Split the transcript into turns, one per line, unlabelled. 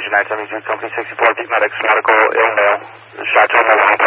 Engine 972, Company 64, Deep Medics, medical, ill male, shot to the lung,